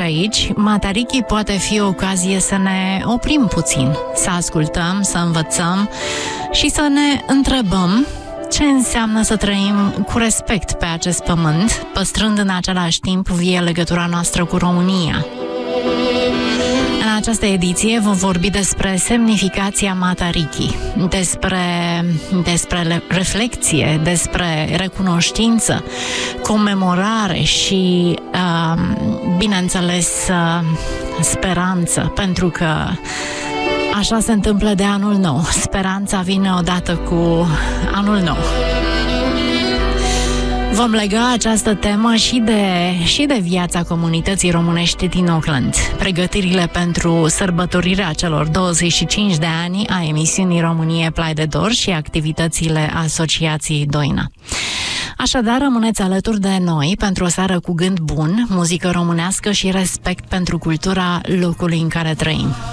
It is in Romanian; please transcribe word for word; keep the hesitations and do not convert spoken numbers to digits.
aici, Matariki poate fi o ocazie să ne oprim puțin, să ascultăm, să învățăm și să ne întrebăm ce înseamnă să trăim cu respect pe acest pământ, păstrând în același timp vie legătura noastră cu România. În această ediție vom vorbi despre semnificația Matariki, despre, despre reflecție, despre recunoștință, comemorare și, bineînțeles, speranță, pentru că așa se întâmplă de anul nou. Speranța vine odată cu anul nou. Vom lega această temă și de, și de viața comunității românești din Auckland, pregătirile pentru sărbătorirea celor douăzeci și cinci de ani a emisiunii Românie Plai de Dor și activitățile Asociației Doina. Așadar, rămâneți alături de noi pentru o seară cu gând bun, muzică românească și respect pentru cultura locului în care trăim.